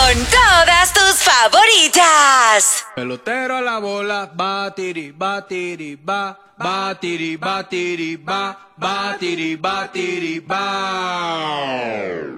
con todas tus favoritas. Pelotero a la bola, batiri, batiri, ba, batiri, batiri, ba, batiri, batiri, ba.